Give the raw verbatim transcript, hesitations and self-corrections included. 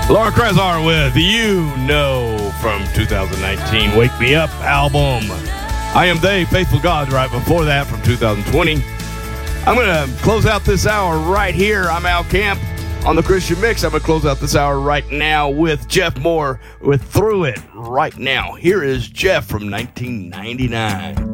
Laura Krasar with You Know from two thousand nineteen Wake Me Up album. I Am They, Faithful God, right before that from two thousand twenty. I'm going to close out this hour right here. I'm Al Camp on the Christian Mix. I'm going to close out this hour right now with Jeff Moore with Through It right now. Here is Jeff from nineteen ninety-nine.